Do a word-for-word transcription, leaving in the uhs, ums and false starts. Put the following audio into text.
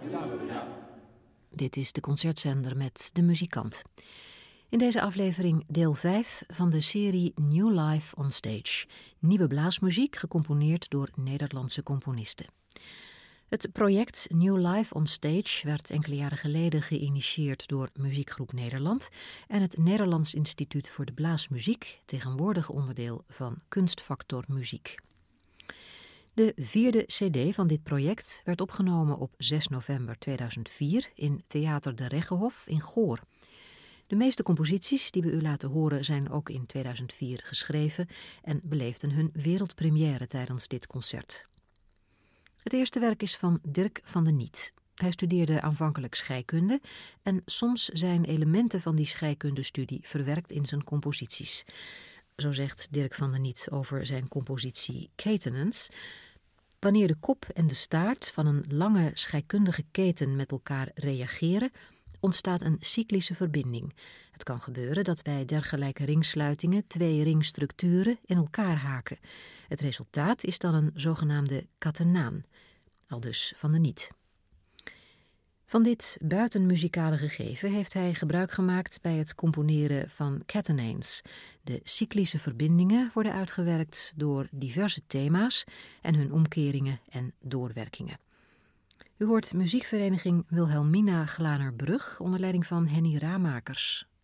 Dit is de concertzender met De Muzikant. In deze aflevering deel vijf van de serie New Life on Stage. Nieuwe blaasmuziek gecomponeerd door Nederlandse componisten. Het project New Life on Stage werd enkele jaren geleden geïnitieerd door Muziekgroep Nederland en het Nederlands Instituut voor de Blaasmuziek, tegenwoordig onderdeel van Kunstfactor Muziek. De vierde cd van dit project werd opgenomen op zes november tweeduizend vier in Theater de Reggehof in Goor. De meeste composities die we u laten horen zijn ook in tweeduizend vier geschreven en beleefden hun wereldpremière tijdens dit concert. Het eerste werk is van Dirk van de Niet. Hij studeerde aanvankelijk scheikunde en soms zijn elementen van die scheikundestudie verwerkt in zijn composities. Zo zegt Dirk van de Niet over zijn compositie Catenance. Wanneer de kop en de staart van een lange scheikundige keten met elkaar reageren, ontstaat een cyclische verbinding. Het kan gebeuren dat bij dergelijke ringsluitingen twee ringstructuren in elkaar haken. Het resultaat is dan een zogenaamde catenaan, aldus van de Niet. Van dit buitenmuzikale gegeven heeft hij gebruik gemaakt bij het componeren van catenanes. De cyclische verbindingen worden uitgewerkt door diverse thema's en hun omkeringen en doorwerkingen. U hoort muziekvereniging Wilhelmina Glanerbrug onder leiding van Henny Raamakers.